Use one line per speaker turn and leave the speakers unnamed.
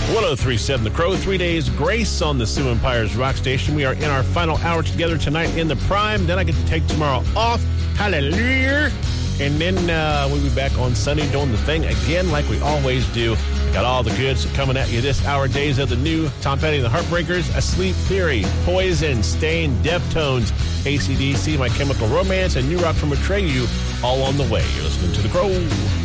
1037 The Crow, 3 days grace on the Sioux Empire's rock station. We are in our final hour together tonight in the prime. Then I get to take tomorrow off. Hallelujah. And then we'll be back on Sunday doing the thing again like we always do. Got all the goods coming at you this hour. Days of the New, Tom Petty and the Heartbreakers, Asleep Theory, Poison, Stain, Deftones, AC/DC, My Chemical Romance, and New Rock from Atreyu, all on the way. You're listening to The Crow.